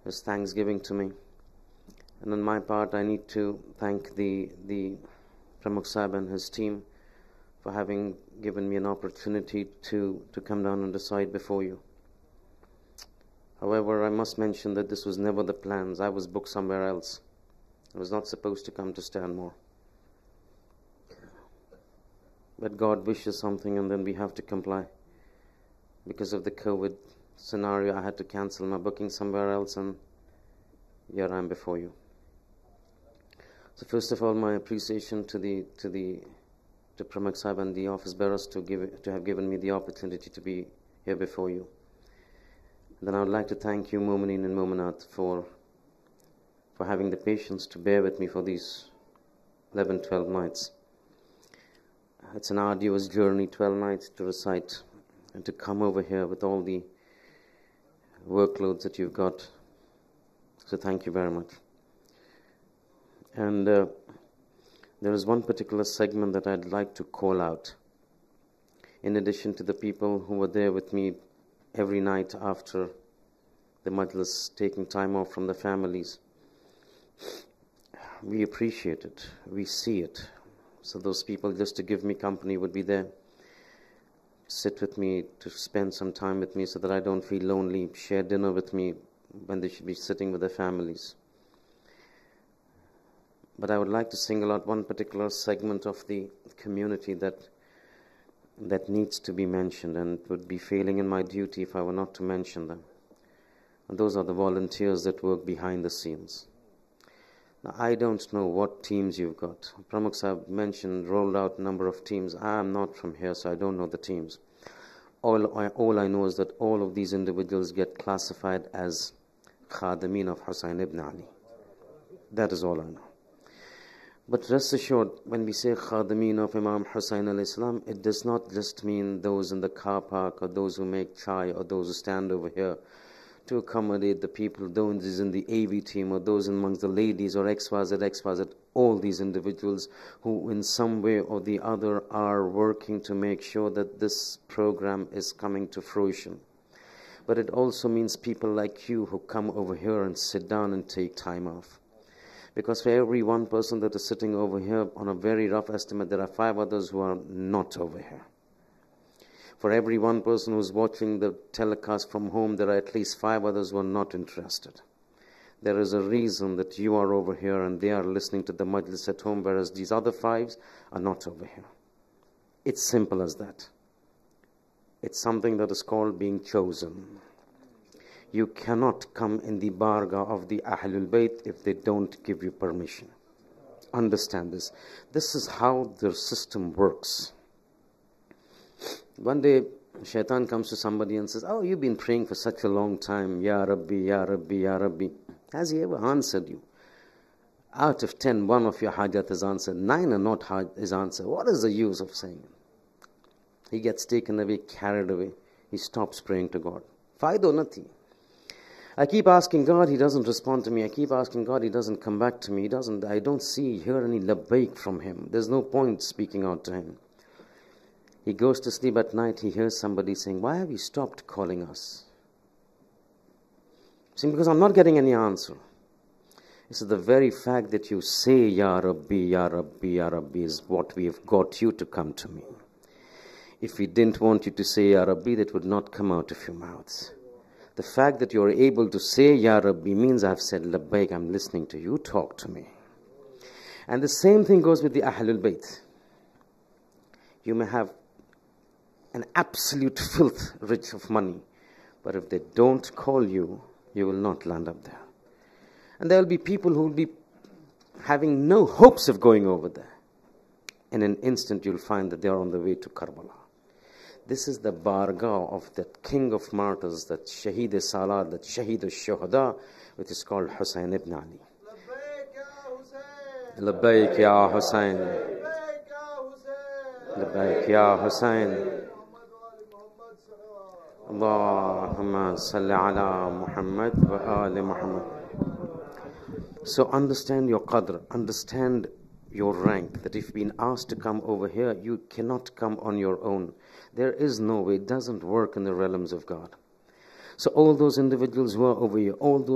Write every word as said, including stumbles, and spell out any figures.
as thanksgiving to me. And on my part, I need to thank the the Pramukh Sahib and his team for having given me an opportunity to, to come down and recite before you. However, I must mention that this was never the plans. I was booked somewhere else. I was not supposed to come to Stanmore. But God wishes something and then we have to comply. Because of the COVID scenario, I had to cancel my booking somewhere else, and here I am before you. So first of all, my appreciation to the to the to Pramukh Sahib and the office bearers to give to have given me the opportunity to be here before you. And then I would like to thank you, Mu'mineen and Mu'minat, for for having the patience to bear with me for these eleven, twelve nights. It's an arduous journey, twelve nights to recite and to come over here with all the workloads that you've got. So thank you very much. And uh, there is one particular segment that I'd like to call out. In addition to the people who were there with me every night after the majlis, taking time off from the families, we appreciate it, we see it. So those people, just to give me company, would be there, sit with me, to spend some time with me so that I don't feel lonely, share dinner with me when they should be sitting with their families. But I would like to single out one particular segment of the community that that needs to be mentioned, and would be failing in my duty if I were not to mention them. And those are the volunteers that work behind the scenes. Now, I don't know what teams you've got. Pramukh Sahib mentioned, rolled out a number of teams. I am not from here, so I don't know the teams. All I, all I know is that all of these individuals get classified as Khadimeen of Hussain ibn Ali. That is all I know. But rest assured, when we say Khadimeen of Imam Hussain alayhi salam, it does not just mean those in the car park, or those who make chai, or those who stand over here to accommodate the people, those in the A V team, or those amongst the ladies, or X Y Z, X Y Z, all these individuals who in some way or the other are working to make sure that this program is coming to fruition. But it also means people like you who come over here and sit down and take time off. Because for every one person that is sitting over here, on a very rough estimate, there are five others who are not over here. For every one person who's watching the telecast from home, there are at least five others who are not interested. There is a reason that you are over here and they are listening to the majlis at home, whereas these other fives are not over here. It's simple as that. It's something that is called being chosen. You cannot come in the bargah of the Ahlul Bayt if they don't give you permission. Understand this. This is how their system works. One day, Shaitan comes to somebody and says, "Oh, you've been praying for such a long time. Ya Rabbi, Ya Rabbi, Ya Rabbi." Has he ever answered you? Out of ten, one of your hajat is answered. Nine are not is answered. What is the use of saying it? He gets taken away, carried away. He stops praying to God. Faido nati. I keep asking God, He doesn't respond to me. I keep asking God, He doesn't come back to me. He doesn't. I don't see, hear any labbaik from Him. There's no point speaking out to Him. He goes to sleep at night, he hears somebody saying, "Why have you stopped calling us?" Saying, "Because I'm not getting any answer." He said, "The very fact that you say, Ya Rabbi, Ya Rabbi, Ya Rabbi, is what we have got you to come to me. If we didn't want you to say Ya Rabbi, that would not come out of your mouths. The fact that you're able to say Ya Rabbi means I've said, Labbaik, I'm listening to you, talk to me." And the same thing goes with the Ahlul Bayt. You may have an absolute filth rich of money, but if they don't call you, you will not land up there. And there will be people who will be having no hopes of going over there. In an instant, you'll find that they are on the way to Karbala. This is the bargah of that king of martyrs, that Shaheed Salah, that Shaheed al-Shuhada, which is called Hussain ibn Ali. Labbaik ya Hussain. Labbaik ya Hussain. Allahumma salli ala Muhammad wa ali Muhammad. So understand your qadr, understand your rank, that if you've been asked to come over here, you cannot come on your own. There is no way, it doesn't work in the realms of God. So all those individuals who are over here, all those